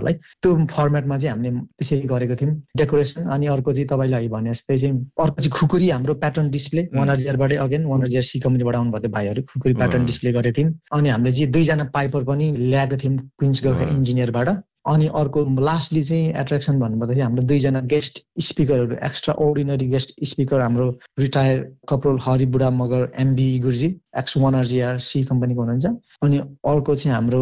उहाँहरूलाई त्यो फर्मेटमा चाहिँ हामीले त्यसरी गरेको थियौँ डेकोरेसन। अनि अर्को चाहिँ तपाईँले अहिले भने जस्तै चाहिँ अर्को चाहिँ खुकुरी हाम्रो प्याटर्न डिस्प्ले 1000बाटै अगेन 1000 सी कम्पनीबाट आउनु भएको भाइहरू खुकुरी प्याटर्न डिस्प्ले गरेको थियौँ। अनि हामीले चाहिँ 2जना पाइपर पनि ल्याएको थियौँ क्विन्स गोर्खा इन्जिनियरबाट। अनि अर्को लास्टली चाहिँ एट्र्याक्सन भन्नुपर्दाखेरि हाम्रो 2जना guest स्पिकरहरू extra ordinary guest speaker हाम्रो रिटायर कपरोल हरि बुढा मगर एमबी गुरुजी X1RGR सी कम्पनीको हुनुहुन्छ। अनि अर्को चाहिँ हाम्रो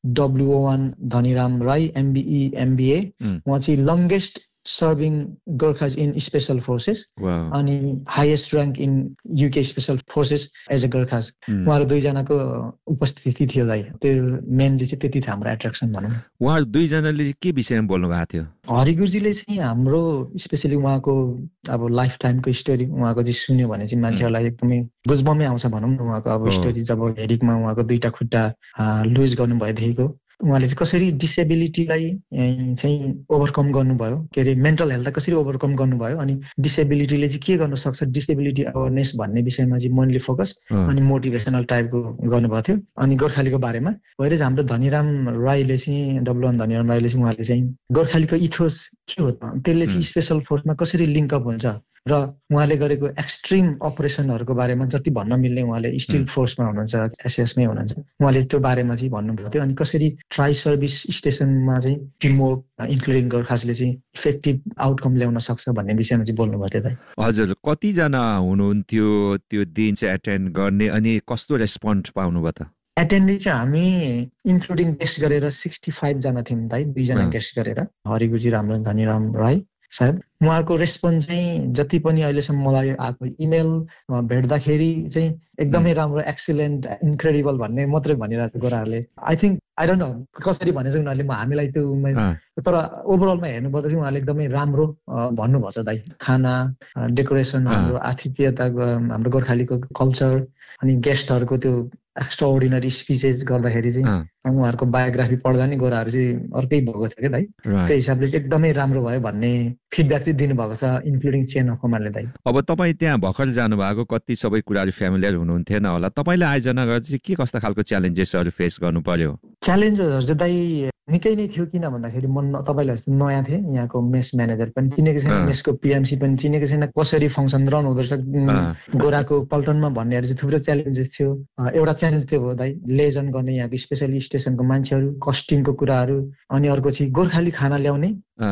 W01 Dhaniram Rai MBE MBA उहाँ चाहिँ longest serving Gorkhas in special forces अनि highest rank in UK special forces as a Gorkhas. उहाँहरू 2जनाको उपस्थिति थियो दाइ। त्यो मेनली चाहिँ त्यति थियो हाम्रो एट्र्याक्सन भनौँ। उहाँहरू 2जनाले के विषयमा बोल्नु भएको थियो? हरि गुरुजीले चाहिँ हाम्रो स्पेसली उहाँको अब लाइफ टाइमको स्टोरी उहाँको चाहिँ सुन्यो भने चाहिँ मान्छेहरूलाई एकदमै गुजबम्मै आउँछ भनौँ न। उहाँको अब स्टोरी जब हेरिकमा उहाँको 2टा खुट्टा लुज गर्नुभएदेखिको उहाँले चाहिँ कसरी डिसेबिलिटीलाई चाहिँ ओभरकम गर्नुभयो, के अरे मेन्टल हेल्थलाई कसरी ओभरकम गर्नुभयो, अनि डिसेबिलिटीले चाहिँ के गर्न सक्छ, डिसेबिलिटी अवेरनेस भन्ने विषयमा चाहिँ मेनली फोकस अनि मोटिभेसनल टाइपको गर्नुभएको थियो। अनि गोर्खालीको बारेमा भएर हाम्रो धनीराम राईले चाहिँ W1 धनीराम राईले चाहिँ उहाँले चाहिँ गोर्खालीको इथोस के हो त, त्यसले चाहिँ स्पेसल फोर्समा कसरी लिङ्कअप हुन्छ र उहाँले गरेको एक्सट्रिम अपरेसनहरूको बारेमा जति भन्न मिल्ने उहाँले स्टिल फोर्समा हुनुहुन्छ, एसएसमै हुनुहुन्छ, उहाँले त्यो बारेमा चाहिँ भन्नुभएको थियो। अनि कसरी ट्राई सर्भिस स्टेसनमा चाहिँ टिमवर्क इन्क्लुडिङ गोर्खासले चाहिँ इफेक्टिभ आउटकम ल्याउन सक्छ भन्ने विषयमा चाहिँ बोल्नुभएको थियो। हजुर, कतिजना हुनुहुन्थ्यो त्यो दिन चाहिँ एटेन्ड गर्ने अनि कस्तो रेस्पोन्स पाउनुभयो त? एटेन्डेन्स चाहिँ हामी इन्क्लुडिङ गेस्ट गरेर 65 जना थियौँ दाइ, 2जना गेस्ट गरेर हरि गुरुजी हाम्रो धनीराम राई साहब। उहाँहरूको रेस्पोन्स चाहिँ जति पनि अहिलेसम्म मलाई आएको इमेल भेट्दाखेरि चाहिँ एकदमै राम्रो, एक्सिलेन्ट, इन्क्रेडिबल भन्ने मात्रै भनिरहेको गोराहरूले। I think I don't know कसरी भने चाहिँ उनीहरूले हामीलाई त्यो तर ओभरअलमा हेर्नुपर्दा चाहिँ उहाँले एकदमै राम्रो भन्नुभएको छ दाइ। खाना, डेकोरेसन, हाम्रो आतिथ्यता, हाम्रो गोर्खालीको कल्चर अनि गेस्टहरूको त्यो एक्स्ट्रा अर्डिनरी स्पिचेस गर्दाखेरि चाहिँ उहाँहरूको बायोग्राफी पढ्दा नि गोराहरू चाहिँ अर्कै भएको थियो क्या दाइ। त्यो हिसाबले चाहिँ एकदमै राम्रो भयो भन्ने फिडब्याक चाहिँ दिनुभएको छ इन्क्लुडिङ चेन अफ कमान्डले दाइ। अब तपाईँ त्यहाँ भर्खर जानुभएको, कति सबै कुराहरू फ्यामिलियर हुनुहुन्थेन होला, तपाईँले आयोजना गरेर चाहिँ के कस्ता खालको च्यालेन्जेसहरू फेस गर्नु पर्यो? च्यालेन्जेसहरू चाहिँ दाइ निकै नै थियो। किन भन्दाखेरि म तपाईँलाई जस्तो नयाँ थिएँ, यहाँको मेस म्यानेजर पनि चिनेको छैन, मेसको पिएमसी पनि चिनेको छैन, कसरी फङ्सन रन हुँदो रहेछ गोराको पल्टनमा भन्नेहरू चाहिँ थुप्रो च्यालेन्जेस थियो। एउटा च्यालेन्ज त्यो हो दाइ, लेजन गर्ने यहाँको स्पेसली स्टेसनको मान्छेहरू, कस्ट्युमको कुराहरू, अनि अर्को चाहिँ गोर्खाली खाना ल्याउने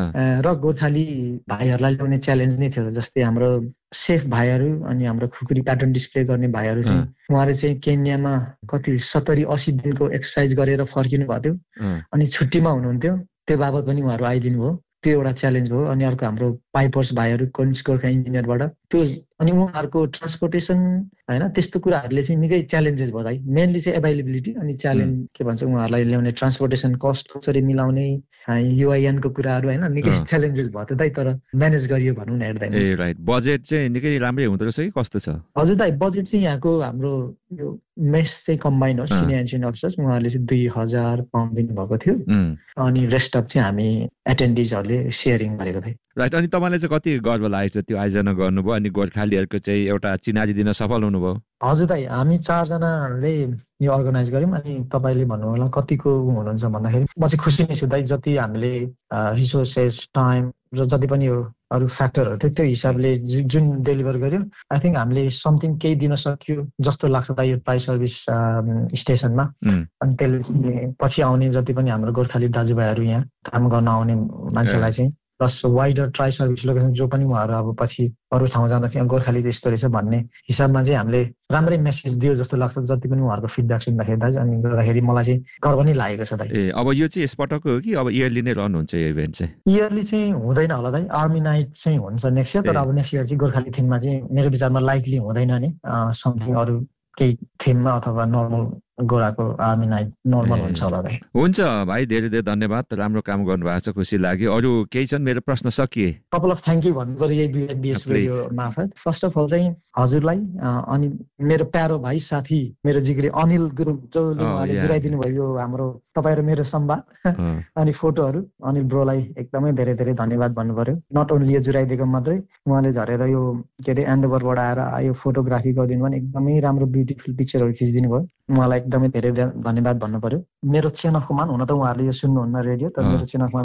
र गोर्खाली भाइहरूलाई ल्याउने च्यालेन्ज नै थियो। जस्तै हाम्रो सेफ भाइहरू अनि हाम्रो खुकुरी प्याटर्न डिस्प्ले गर्ने भाइहरू चाहिँ उहाँहरू चाहिँ केन्यामा कति 70-80 दिनको एक्सर्साइज गरेर फर्किनु भएको थियो अनि छुट्टीमा हुनुहुन्थ्यो, त्यो बाबत पनि उहाँहरू आइदिनु भयो। त्यो एउटा च्यालेन्ज भयो। अनि अर्को हाम्रो पाइपर्स भाइहरू क्विन्स गोर्खा इन्जिनियरबाट त्यो, अनि उहाँहरूको ट्रान्सपोर्टेसन होइन, त्यस्तो कुराहरूले चाहिँ निकै च्यालेन्जेस भयो दाइ। मेनली चाहिँ एभाइलेबिलिटी अनि च्यालेन्ज के भन्छ उहाँहरूलाई ल्याउने ट्रान्सपोर्टेसन कस्ट कसरी मिलाउने, युआइएनको कुराहरू होइन, निकै च्यालेन्जेस भयो त्यो दाइ, तर म्यानेज गरियो भनौँ न हेर्दैन। ए राइट, बजेट चाहिँ निकै राम्रै हुँदो रहेछ कि कस्तो छ? हजुर दाइ, बजेट चाहिँ यहाँको हाम्रो यो मेस चाहिँ कम्बाइन हो, सिनियर एन्ड सिनियर अफिसर्स, उहाँहरूले चाहिँ 2000 पाउन्ड दिनुभएको थियो अनि रेस्ट अफ चाहिँ हामी एटेन्डिजहरूले सेयरिङ गरेको थियौँ। राइट, अनि तपाईँलाई चाहिँ कति गर्व लागेको छ त्यो आयोजना गर्नुभयो अनि गोर्खालीहरूको चाहिँ एउटा चिनारी दिन सफल हुनुभयो? हजुर दाइ, हामी 4जनाले यो अर्गनाइज गऱ्यौँ। अनि तपाईँले भन्नु होला कतिको हुनुहुन्छ भन्दाखेरि म चाहिँ खुसी नै छु दाइ। जति हामीले रिसोर्सेस, टाइम र जति पनि यो अरू फ्याक्टरहरू थियो त्यो हिसाबले जुन डेलिभर गर्यो, आई थिङ्क हामीले समथिङ केही दिन सक्यो जस्तो लाग्छ दाइ यो ट्राई सर्भिस स्टेसनमा। अनि त्यसले पछि आउने जति पनि हाम्रो गोर्खाली दाजुभाइहरू यहाँ काम गर्न आउने मान्छेलाई चाहिँ plus wider try service location जो पनि उहाँहरू अब पछि अरू ठाउँ जाँदा चाहिँ गोर्खाली त्यस्तो रहेछ भन्ने हिसाबमा चाहिँ हामीले राम्रै मेसेज दियो जस्तो लाग्छ जति पनि उहाँहरूको फिडब्याक सुन्दाखेरि दाइ। अनि गर्दाखेरि मलाई चाहिँ गर्व नै लागेको छ दाइ। ए अब यो चाहिँ यसपटकको हो कि अब इयरली नै रन हुन्छ यो इभेन्ट चाहिँ? इयरली चाहिँ हुँदैन होला दाइ, आर्मी नाइट चाहिँ हुन्छ नेक्स्ट इयर, तर अब नेक्स्ट इयर चाहिँ गोर्खाली थिममा चाहिँ मेरो विचारमा लाइकली हुँदैन नि, समथिङ अरू केही थिममा अथवा नर्मल गोराको आर्मी नाइट नर्मल हुन्छ होला भाइ। हुन्छ भाइ, धेरै धेरै धन्यवाद, राम्रो काम गर्नुभएको छ, खुसी लाग्यो। अरू केही छन्? मेरो प्रश्न सकिए। कपाल अफ थ्याङ्क यू भन्नु पर्यो यही बिएस रेडियो मार्फत। फर्स्ट अफ अल चाहिँ हजुरलाई अनि मेरो प्यारो भाइ साथी मेरो जिग्री अनिल गुरुङ जोले उहाँले जुराइदिनु भयो हाम्रो तपाईँ र मेरो संवाद अनि फोटोहरू। अनिल ब्रोलाई एकदमै धेरै धेरै धन्यवाद भन्नु पर्यो। नट ओन्ली यो जुराइदिएको मात्रै, उहाँले झरेर यो के अरे एन्डोभरबाट आएर यो फोटोग्राफी गरिदिनु भने एकदमै राम्रो ब्युटिफुल पिक्चरहरू खिचिदिनु भयो। उहाँलाई एकदमै धेरै धन्यवाद भन्नु पर्यो। मेरो चेन अफ कमान्ड, हुन त उहाँहरूले यो सुन्नुहुन्न रेडियो, तर मेरो चेन अफ कमान्ड